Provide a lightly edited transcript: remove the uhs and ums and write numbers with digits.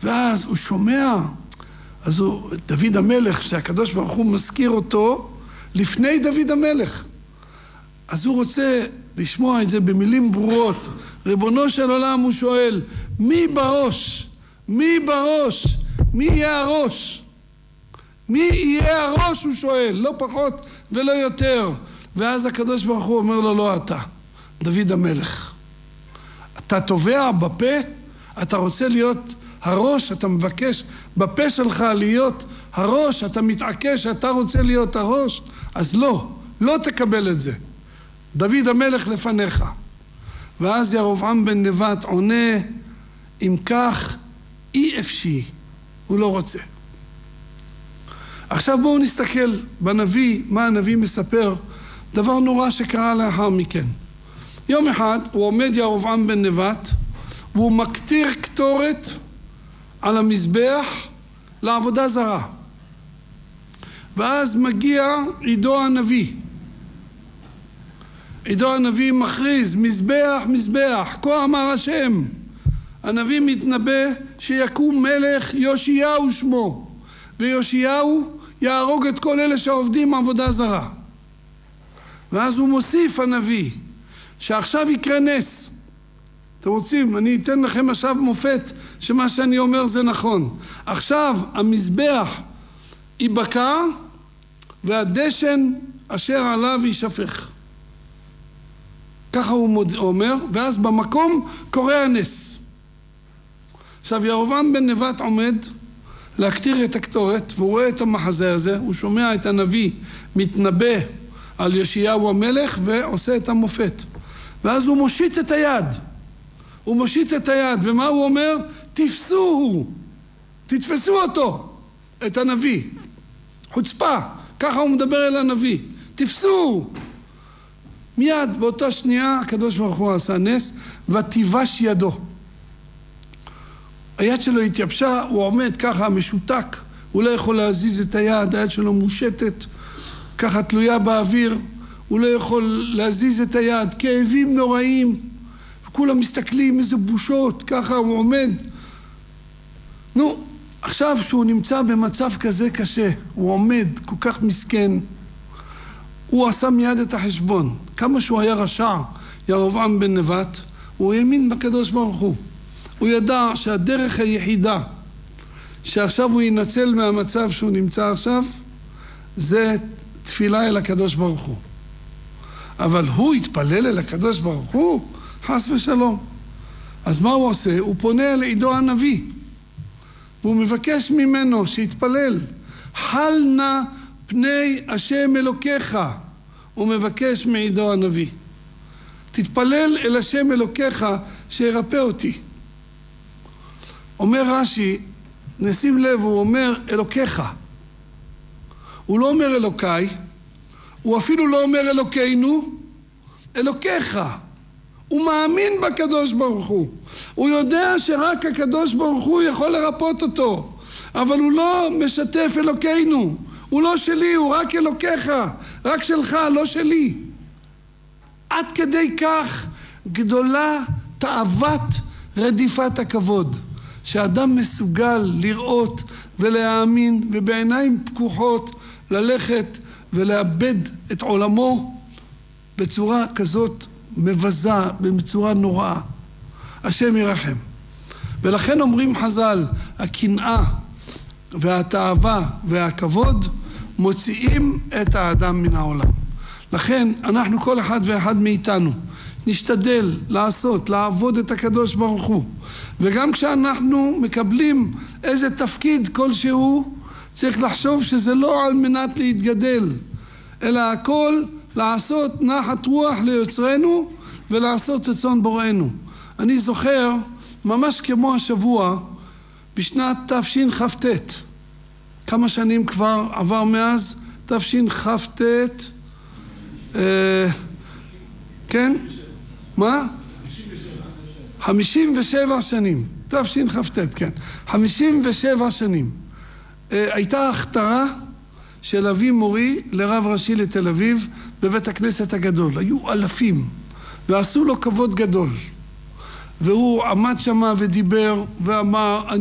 ואז הוא שומע, אז דוד המלך, שהקדוש ברוך הוא מזכיר אותו לפני דוד המלך. אז הוא רוצה לשמוע את זה במילים ברורות. ריבונו של עולם, הוא שואל, מי בראש? מי בראש? מי יהיה הראש? מי יהיה הראש? הוא שואל, לא פחות ולא יותר. ואז הקדוש ברוך הוא אומר לו, לא אתה, דוד המלך. אתה תובע בפה, אתה רוצה להיות הראש, אתה מבקש בפה שלך להיות הראש, אתה מתעקש שאתה רוצה להיות הראש, אז לא תקבל את זה. דוד המלך לפניך. ואז ירבעם בן נבט עונה, אם כך אי אפשי, הוא לא רוצה. עכשיו בואו נסתכל בנביא, מה הנביא מספר, דבר נורא שקרה לאחר מכן. יום אחד הוא עומד ירבעם בן נבט, והוא מקטיר קטורת על המזבח לעבודה זרה. ואז מגיע עידו הנביא. עידו הנביא מכריז, מזבח, מזבח, כה אמר השם. הנביא מתנבא שיקום מלך, יאשיהו שמו, ויאשיהו יהרוג את כל אלה שעובדים עבודה זרה. ואז הוא מוסיף הנביא, שעכשיו יקרה נס. אתם רוצים, אני אתן לכם עכשיו מופת שמה שאני אומר זה נכון. עכשיו המזבח ייבקע והדשן אשר עליו יישפך. ככה הוא אומר, ואז במקום קורה הנס. עכשיו ירבעם בן נבט עומד להקטיר את הקטורת, והוא רואה את המחזה הזה, הוא שומע את הנביא מתנבא על יאשיהו המלך ועושה את המופת. ואז הוא מושיט את היד. הוא מושיט את היד, ומה הוא אומר? תפסוהו, תתפסו אותו, את הנביא. חוצפה, ככה הוא מדבר אל הנביא. תפסו. מיד באותה שנייה הקדוש ברוך הוא עשה נס, ותיבש ידו. היד שלו התייבשה, הוא עומד ככה משותק, הוא לא יכול להזיז את היד, היד שלו מושטת, ככה תלויה באוויר, הוא לא יכול להזיז את היד, כאבים נוראים, וכולם מסתכלים איזה בושות, ככה הוא עומד. עכשיו שהוא נמצא במצב כזה קשה, הוא עומד כל כך מסכן, הוא עשה מיד את החשבון. כמה שהוא היה רשע, ירבעם בן נבט, הוא האמין בקדוש ברוך הוא. הוא ידע שהדרך היחידה שעכשיו הוא ינצל מהמצב שהוא נמצא עכשיו, זה תפילה אל הקדוש ברוך הוא. אבל הוא התפלל אל הקדוש ברוך הוא, חס ושלום. אז מה הוא עושה? הוא פונה אל עידו הנביא, והוא מבקש ממנו שיתפלל. חל נא פני השם אלוקיך, הוא מבקש מעידו הנביא. תתפלל אל השם אלוקיך שירפא אותי. אומר רש"י, נשים לב, הוא אומר אלוקיך. הוא לא אומר אלוקיי, הוא אפילו לא אומר אלוקינו, אלוקיך. הוא מאמין בקדוש ברוך הוא. הוא יודע שרק הקדוש ברוך הוא יכול לרפות אותו. אבל הוא לא משתף אלוקינו. הוא לא שלי, הוא רק אלוקיך. רק שלך, לא שלי. עד כדי כך גדולה תאוות רדיפת הכבוד. שאדם מסוגל לראות ולהאמין ובעיניים פקוחות ללכת ולאבד את עולמו בצורה כזאת מבזה, בצורה נוראה. השם ירחם. ולכן אומרים חז"ל, הקנאה והתאווה והכבוד מוציאים את האדם מן העולם. לכן אנחנו כל אחד ואחד מאיתנו נשתדל לעשות, לעבוד את הקדוש ברוך הוא. וגם כשאנחנו מקבלים איזה תפקיד כלשהו, צריך לחשוב שזה לא על מנת להתגדל, אלא הכל לעשות נחת רוח ליוצרנו ולעשות רצון בוראנו. אני זוכר ממש כמו השבוע בשנת תשכ"ט. כמה שנים כבר עבר מאז? תשכ"ט. כן? מה? 57 שנים. תשכ"ט, כן. 57 שנים. הייתה הכתרה של אבי מורי לרב ראשי לתל אביב בבית הכנסת הגדול. היו אלפים ועשו לו כבוד גדול. והוא עמד שמה ודיבר ואמר,